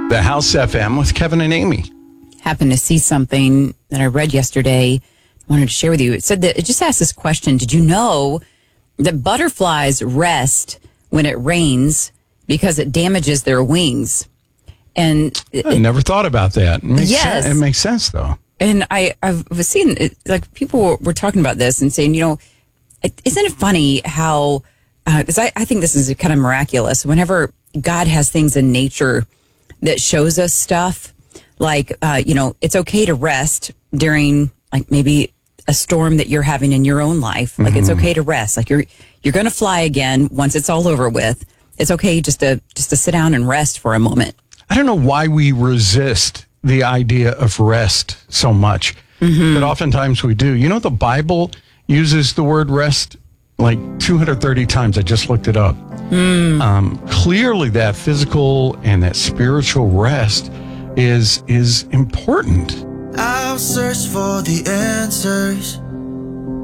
The House FM with Kevin and Amy. Happened to see something that I read yesterday. Wanted to share with you. It said that it just asked this question. Did you know that butterflies rest when it rains because it damages their wings? And I never thought about that. Yes. It makes sense, though. And I was seeing, like, people were talking about this and saying, isn't it funny how, because I think this is kind of miraculous. Whenever God has things in nature that shows us stuff, like, it's okay to rest during, like, maybe a storm that you're having in your own life. Like, it's okay to rest. Like, you're going to fly again once it's all over with. It's okay just to sit down and rest for a moment. I don't know why we resist the idea of rest so much, but oftentimes we do. You know, the Bible uses the word rest like 230 times. I just looked it up. Clearly, that physical and that spiritual rest is important. I'll search for the answers